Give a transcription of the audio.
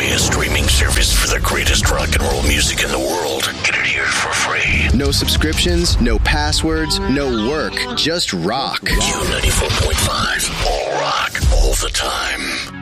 a streaming service for the greatest rock and roll music in the world. Get it here for free. No subscriptions, no passwords, no work. Just rock. Q94.5. All rock, all the time.